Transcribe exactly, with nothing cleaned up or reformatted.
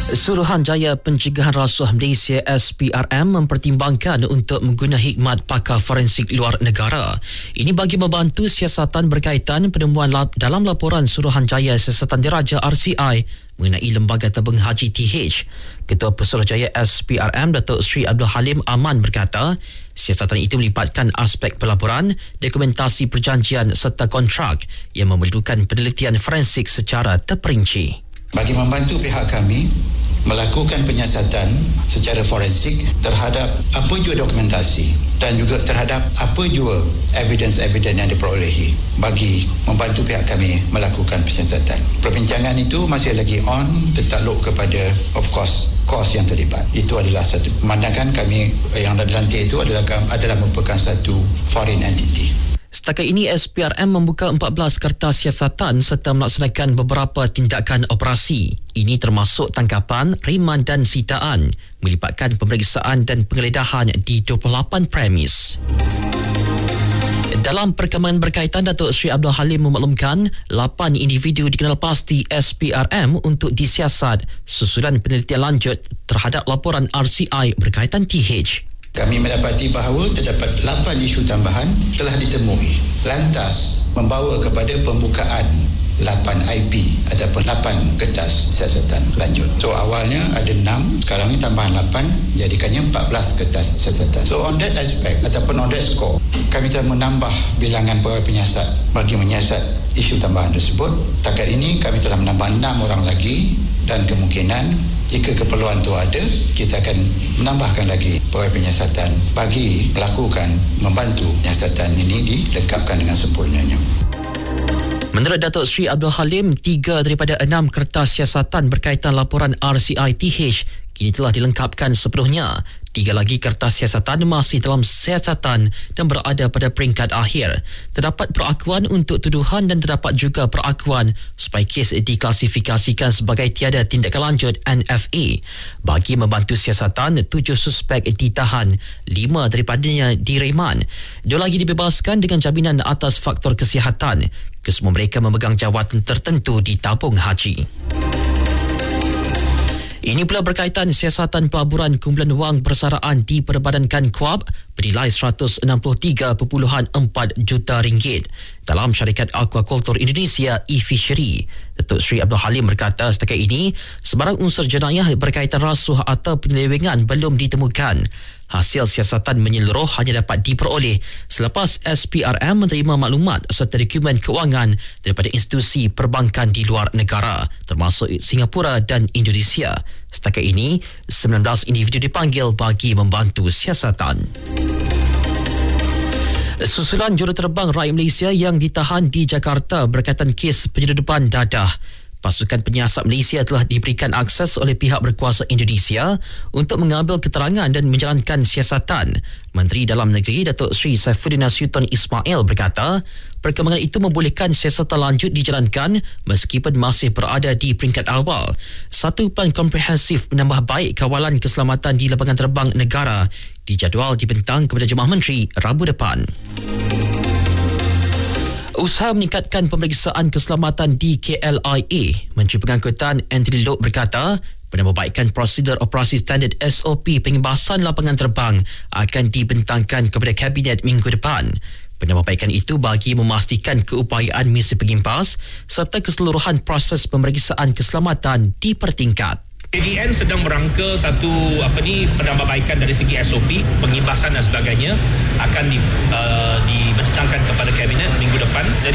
Suruhanjaya Pencegahan Rasuah Malaysia S P R M mempertimbangkan untuk mengguna hikmat pakar forensik luar negara. Ini bagi membantu siasatan berkaitan penemuan lap dalam laporan Suruhanjaya Siasatan Diraja R C I mengenai Lembaga Tabung Haji T H. Ketua Pesuruhjaya S P R M Datuk Seri Abdul Halim Aman berkata, siasatan itu melibatkan aspek pelaporan, dokumentasi perjanjian serta kontrak yang memerlukan penelitian forensik secara terperinci. Bagi membantu pihak kami melakukan penyiasatan secara forensik terhadap apa jua dokumentasi dan juga terhadap apa jua evidence-evidence yang diperolehi bagi membantu pihak kami melakukan penyiasatan. Perbincangan itu masih lagi on, tertakluk kepada of course kos yang terlibat. Itu adalah satu pemandangan kami yang ada dalam itu adalah adalah merupakan satu foreign entity. Setakat ini, S P R M membuka empat belas kertas siasatan serta melaksanakan beberapa tindakan operasi. Ini termasuk tangkapan, riman dan sitaan, melibatkan pemeriksaan dan penggeledahan di dua puluh lapan premis. Dalam perkembangan berkaitan, Datuk Seri Abdul Halim memaklumkan lapan individu dikenal pasti S P R M untuk disiasat susulan penelitian lanjut terhadap laporan R C I berkaitan T H. Kami mendapati bahawa terdapat lapan isu tambahan telah ditemui. Lantas membawa kepada pembukaan lapan I P ataupun lapan kertas siasatan lanjut. So awalnya ada enam, sekarang ni tambahan lapan, jadikannya empat belas kertas siasatan. So on that aspect ataupun on that score, kami telah menambah bilangan pegawai penyiasat bagi menyiasat isu tambahan tersebut. Takat ini kami telah menambah enam orang lagi dan kemungkinan jika keperluan itu ada, kita akan menambahkan lagi pegawai penyiasatan bagi melakukan, membantu penyiasatan ini dilengkapkan dengan sempurnanya. Menurut Datuk Seri Abdul Halim, tiga daripada enam kertas siasatan berkaitan laporan R C I T H kini telah dilengkapkan sepenuhnya. Tiga lagi kertas siasatan masih dalam siasatan dan berada pada peringkat akhir. Terdapat perakuan untuk tuduhan dan terdapat juga perakuan supaya kes diklasifikasikan sebagai tiada tindakan lanjut N F A. Bagi membantu siasatan, tujuh suspek ditahan, lima daripadanya direman. Dua lagi dibebaskan dengan jaminan atas faktor kesihatan. Kesemua mereka memegang jawatan tertentu di tabung haji. Ini pula berkaitan siasatan pelaburan kumpulan wang persaraan diperbadankan Kuab bernilai seratus enam puluh tiga perpuluhan empat juta ringgit dalam syarikat Aquaculture Indonesia e-Fishery. Datuk Seri Abdul Halim berkata setakat ini sebarang unsur jenayah berkaitan rasuah atau penyelewengan belum ditemukan. Hasil siasatan menyeluruh hanya dapat diperoleh selepas S P R M menerima maklumat serta dokumen kewangan daripada institusi perbankan di luar negara termasuk Singapura dan Indonesia. Setakat ini, sembilan belas individu dipanggil bagi membantu siasatan. Susulan juruterbang rakyat Malaysia yang ditahan di Jakarta berkaitan kes penyeludupan dadah. Pasukan penyiasat Malaysia telah diberikan akses oleh pihak berkuasa Indonesia untuk mengambil keterangan dan menjalankan siasatan. Menteri Dalam Negeri Datuk Seri Saifuddin Nasution Ismail berkata, perkembangan itu membolehkan siasatan lanjut dijalankan meskipun masih berada di peringkat awal. Satu plan komprehensif menambah baik kawalan keselamatan di lapangan terbang negara dijadual dibentang kepada Jemaah Menteri Rabu depan. Usaha meningkatkan pemeriksaan keselamatan di K L I A. Menteri Pengangkutan Anthony Loke berkata, penambahbaikan prosedur operasi standard S O P pengibasan lapangan terbang akan dibentangkan kepada Kabinet minggu depan. Penambahbaikan itu bagi memastikan keupayaan misi pengimbas serta keseluruhan proses pemeriksaan keselamatan dipertingkat. A D N sedang merangka satu apa ni penambahbaikan dari segi S O P, pengibasan dan sebagainya akan di, uh, dibentangkan kepada Kabinet minggu depan. Jadi